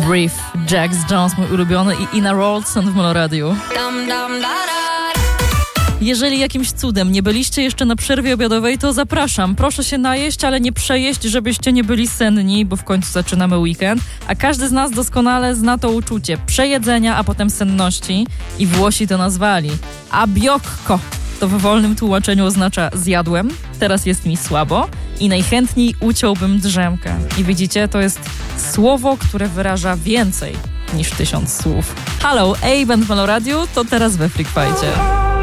Brief, Jax Jones, mój ulubiony, i Ina Rolson w Meloradiu. Jeżeli jakimś cudem nie byliście jeszcze na przerwie obiadowej, to zapraszam. Proszę się najeść, ale nie przejeść, żebyście nie byli senni, bo w końcu zaczynamy weekend. A każdy z nas doskonale zna to uczucie przejedzenia, a potem senności. I Włosi to nazwali abbiocco. To w wolnym tłumaczeniu oznacza zjadłem, teraz jest mi słabo i najchętniej uciąłbym drzemkę. I widzicie, to jest słowo, które wyraża więcej niż 1000 słów. Halo, A-Band w Meloradiu, to teraz we Freak Fightie.